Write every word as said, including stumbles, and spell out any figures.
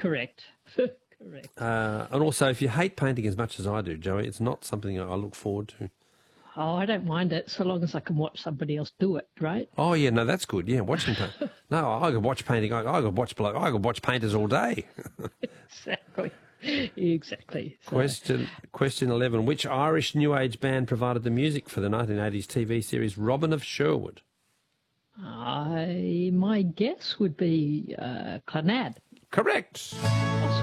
Correct. Correct. Uh, and also, if you hate painting as much as I do, Joey, it's not something I look forward to. Oh, I don't mind it so long as I can watch somebody else do it, right? Oh yeah, no, that's good. Yeah, watching paint. No, I could watch painting. I, I could watch bloke. I could watch painters all day. Exactly. Exactly. So, Question question eleven: which Irish New Age band provided the music for the nineteen eighties T V series Robin of Sherwood? I my guess would be uh, Clannad. Correct.